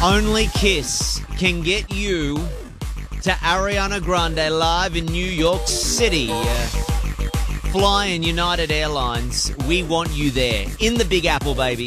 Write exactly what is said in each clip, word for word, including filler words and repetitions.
Only Kiss can get you to Ariana Grande live in New York City. Uh, flying United Airlines. We want you there in the Big Apple, baby.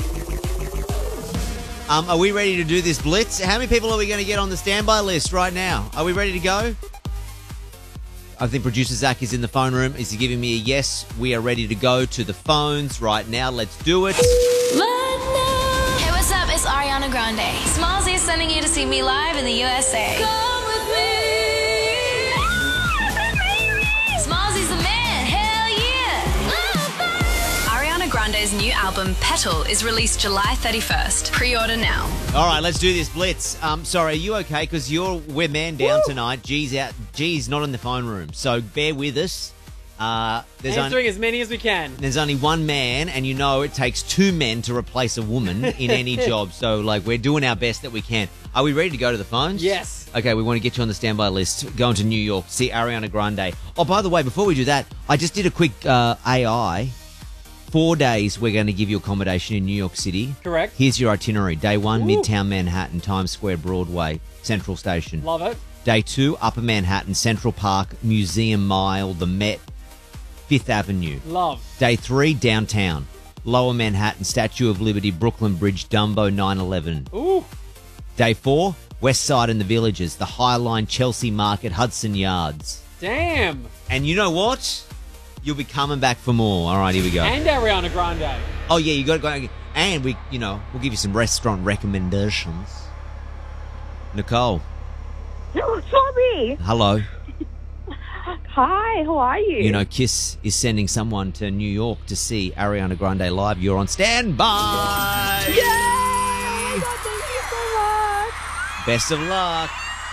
Um, are we ready to do this blitz? How many people are we going to get on the standby list right now? Are we ready to go? I think producer Zach is in the phone room. Is he giving me a yes? We are ready to go to the phones right now. Let's do it. Hey, what's up? It's Ariana Grande. Smallzy is sending you to see me live in the U S A. Come with me. Smallzy's the man. Hell yeah. Ariana Grande's new album, Petal, is released July thirty-first. Pre-order now. All right, let's do this blitz. Um, sorry, are you okay? Because you're we're man down Woo. tonight. G's out. G's not in the phone room, so bear with us. Uh, there's Answering only, as many as we can. there's only one man, and you know it takes two men to replace a woman in any job. So, like, we're doing our best that we can. Are we ready to go to the phones? Yes. Okay, we want to get you on the standby list. Going to New York, see Ariana Grande. Oh, by the way, before we do that, I just did a quick uh, A I. Four days we're going to give you accommodation in New York City. Correct. Here's your itinerary. Day one, Ooh. Midtown Manhattan, Times Square, Broadway, Central Station. Love it. Day two, Upper Manhattan, Central Park, Museum Mile, the Met, Fifth Avenue. Love. Day three, downtown, Lower Manhattan, Statue of Liberty, Brooklyn Bridge, Dumbo, nine eleven. Ooh. Day four, West Side and the Villages, the High Line, Chelsea Market, Hudson Yards. Damn. And you know what? You'll be coming back for more. All right, here we go. And Ariana Grande. Oh, yeah, you got to go. And we, you know, we'll give you some restaurant recommendations. Nicole. Sorry. Hello. Hi, how are you? You know, Kiss is sending someone to New York to see Ariana Grande live. You're on standby. Yay! Oh my God, thank you so much. Best of luck.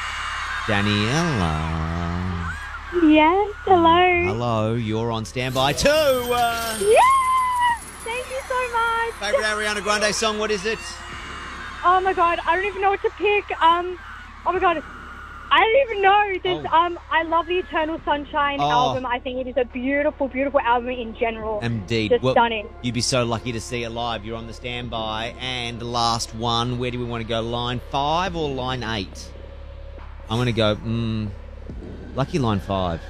Daniela. Yes, hello. Hello, you're on standby too. Uh, Yes! Thank you so much. favorite Ariana Grande song, what is it? Oh my God, I don't even know what to pick. Um, oh my God, I don't even know. There's, Oh. um, I love the Eternal Sunshine Oh. album. I think it is a beautiful, beautiful album in general. Indeed. Just Well, stunning. you'd be so lucky to see it live. You're on the standby. And last one, where do we want to go? Line five or line eight? I'm going to go, mm, lucky line five.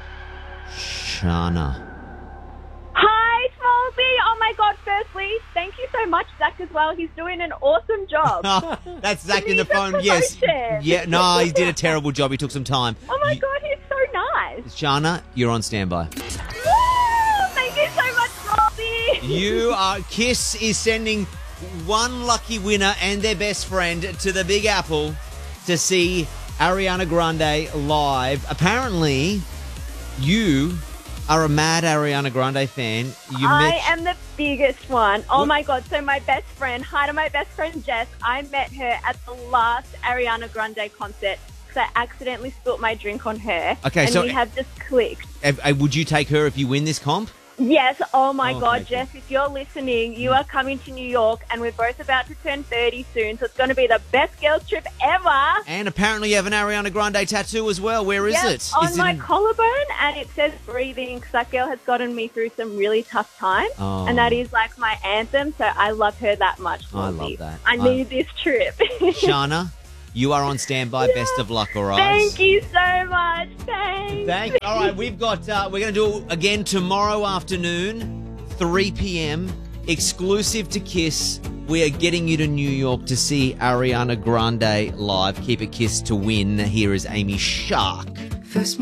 Shana. Hi, Smallzy. Oh my God, firstly, thank you so much, Zach, as well. He's doing an awesome job. That's Zach in the Need some phone. Yes. promotion. Yeah, no, he did a terrible job. He took some time. Oh my You- God, he's so nice. Shana, you're on standby. Woo! Thank you so much, Smallzy. You are Kiss is sending one lucky winner and their best friend to the Big Apple to see Ariana Grande live. Apparently, you are a mad Ariana Grande fan. You I met- am the biggest one. Oh What? my God. So my best friend, hi to my best friend Jess, I met her at the last Ariana Grande concert because I accidentally spilt my drink on her. Okay, and so- we have just clicked. Uh, uh, would you take her if you win this comp? Yes. Oh my Oh, God, okay, Jess, if you're listening, you are coming to New York and we're both about to turn thirty soon. So it's going to be the best girls trip ever. And apparently you have an Ariana Grande tattoo as well. Where is Yep, it? on Is my it in- collarbone, and it says breathing because that girl has gotten me through some really tough times. Oh. And that is like my anthem, so I love her that much. I Smallzy. love that. I I- need this trip. Shana, you are on standby. Best of luck, all right? Thank you so much. Thanks. Thank you. All right, we've got, uh, we're going to do it again tomorrow afternoon, three p.m., exclusive to Kiss. We are getting you to New York to see Ariana Grande live. Keep it Kiss to win. Here is Amy Shark. First